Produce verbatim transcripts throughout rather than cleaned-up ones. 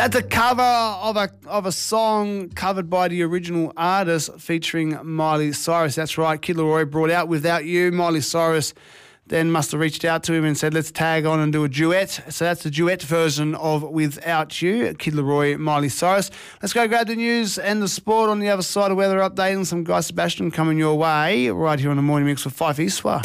That's a cover of a of a song covered by the original artist featuring Miley Cyrus. That's right, Kid Laroi brought out Without You. Miley Cyrus then must have reached out to him and said, let's tag on and do a duet. So that's the duet version of Without You, Kid Laroi, Miley Cyrus. Let's go grab the news and the sport on the other side. Of weather update and some Guy Sebastian coming your way right here on the Morning Mix with Fife Iswa.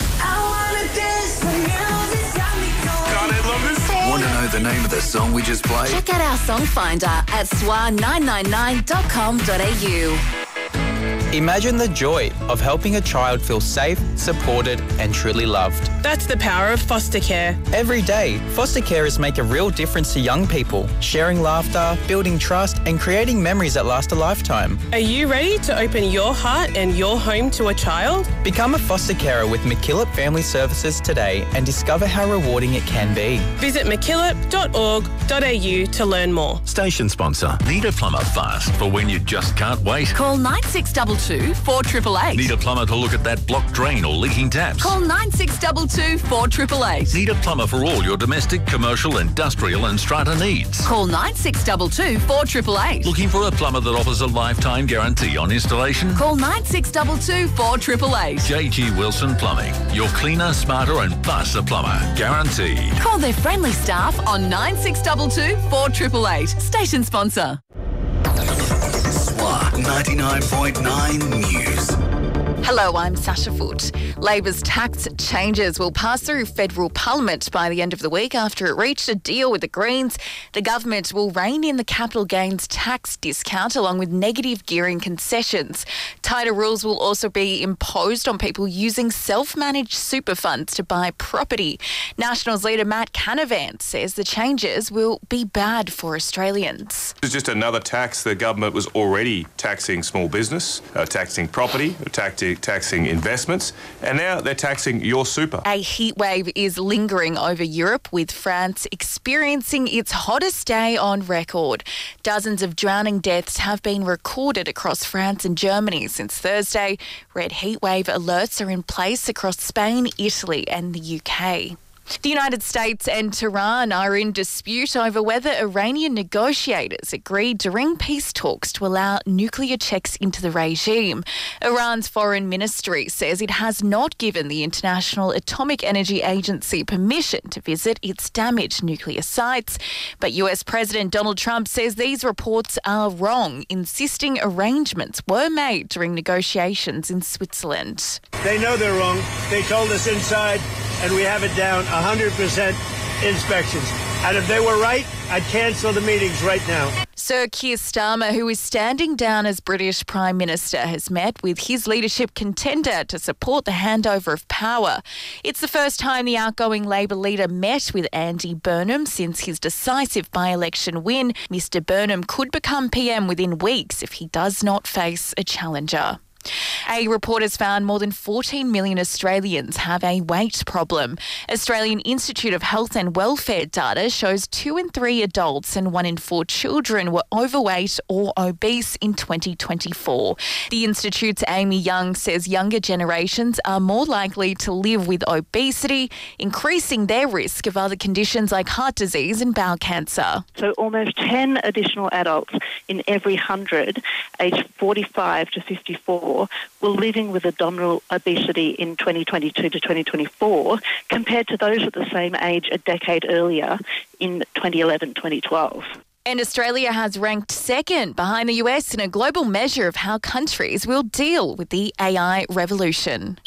Want to know the name of the song we just played? Check out our song finder at s w a nine nine nine dot com dot a u. Imagine the joy of helping a child feel safe, supported and truly loved. That's the power of foster care. Every day, foster carers make a real difference to young people, sharing laughter, building trust and creating memories that last a lifetime. Are you ready to open your heart and your home to a child? Become a foster carer with MacKillop Family Services today and discover how rewarding it can be. Visit mackillop dot org dot a u to learn more. Station sponsor. Need a plumber fast for when you just can't wait? Call nine six two two, four eight eight eight. Need a plumber to look at that blocked drain or leaking taps? Call nine six two two, four eight eight eight. Need a plumber for all your domestic, commercial, industrial and strata needs? Call nine six two two, four eight eight eight. Looking for a plumber that offers a lifetime guarantee on installation? Call nine six two two, four eight eight eight. J G Wilson Plumbing. Your cleaner, smarter and faster plumber. Guaranteed. Call their friendly staff on nine six two two, four eight eight eight. Station sponsor. S W A ninety-nine point nine News. Hello, I'm Sasha Foote. Labor's tax changes will pass through federal parliament by the end of the week after it reached a deal with the Greens. The government will rein in the capital gains tax discount along with negative gearing concessions. Tighter rules will also be imposed on people using self-managed super funds to buy property. Nationals leader Matt Canavan says the changes will be bad for Australians. It's just another tax. The government was already taxing small business, uh, taxing property, taxing taxing investments, and now they're taxing your super. A heatwave is lingering over Europe, with France experiencing its hottest day on record. Dozens of drowning deaths have been recorded across France and Germany since Thursday. Red heatwave alerts are in place across Spain, Italy and the U K. The United States and Tehran are in dispute over whether Iranian negotiators agreed during peace talks to allow nuclear checks into the regime. Iran's foreign ministry says it has not given the International Atomic Energy Agency permission to visit its damaged nuclear sites. But U S President Donald Trump says these reports are wrong, insisting arrangements were made during negotiations in Switzerland. They know they're wrong. They told us inside, and we have it down, one hundred percent inspections. And if they were right, I'd cancel the meetings right now. Sir Keir Starmer, who is standing down as British Prime Minister, has met with his leadership contender to support the handover of power. It's the first time the outgoing Labor leader met with Andy Burnham since his decisive by-election win. Mr Burnham could become P M within weeks if he does not face a challenger. A report has found more than fourteen million Australians have a weight problem. Australian Institute of Health and Welfare data shows two in three adults and one in four children were overweight or obese in twenty twenty-four. The Institute's Amy Young says younger generations are more likely to live with obesity, increasing their risk of other conditions like heart disease and bowel cancer. So almost ten additional adults in every one hundred aged forty-five to fifty-four were living with abdominal obesity in twenty twenty-two to twenty twenty-four compared to those at the same age a decade earlier in twenty eleven to twenty twelve. And Australia has ranked second behind the U S in a global measure of how countries will deal with the A I revolution.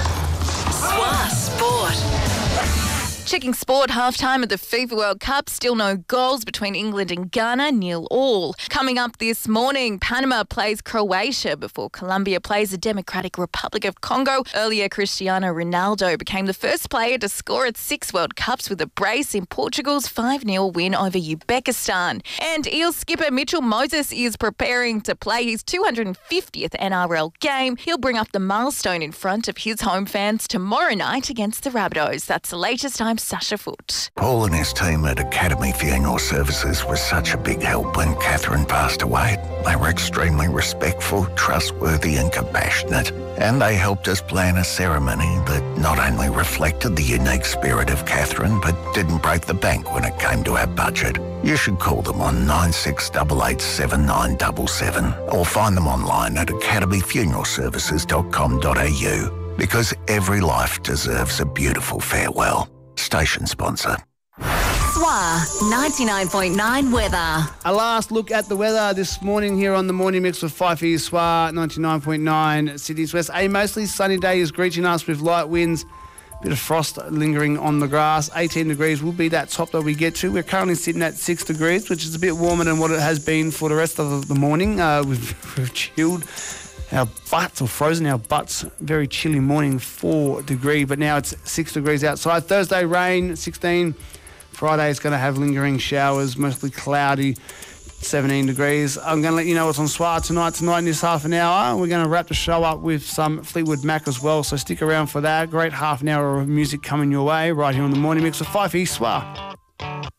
S W A Sport. Checking sport, halftime at the FIFA World Cup. Still no goals between England and Ghana, nil all. Coming up this morning, Panama plays Croatia before Colombia plays the Democratic Republic of Congo. Earlier, Cristiano Ronaldo became the first player to score at six World Cups with a brace in Portugal's five nil win over Uzbekistan. And Eels skipper Mitchell Moses is preparing to play his two hundred fiftieth N R L game. He'll bring up the milestone in front of his home fans tomorrow night against the Rabbitohs. That's the latest. I'm I'm Sasha Foote. Paul and his team at Academy Funeral Services was such a big help when Catherine passed away. They were extremely respectful, trustworthy and compassionate, and they helped us plan a ceremony that not only reflected the unique spirit of Catherine, but didn't break the bank when it came to our budget. You should call them on nine six eight eight seven nine seven seven or find them online at academy funeral services dot com dot a u, because every life deserves a beautiful farewell. Station sponsor. S W A ninety-nine point nine weather. A last look at the weather this morning here on the Morning Mix with five for you, S W A ninety-nine point nine Sydney's West. A mostly sunny day is greeting us with light winds. Bit of frost lingering on the grass. eighteen degrees will be that top that we get to. We're currently sitting at six degrees, which is a bit warmer than what it has been for the rest of the morning. Uh, we've, we've chilled our butts, or frozen our butts. Very chilly morning, four degree, but now it's six degrees outside. Thursday, rain, sixteen. Friday is going to have lingering showers, mostly cloudy, seventeen degrees. I'm going to let you know what's on S W A tonight. Tonight in this half an hour, we're going to wrap the show up with some Fleetwood Mac as well, so stick around for that. Great half an hour of music coming your way right here on the Morning Mix with five for you, S W A.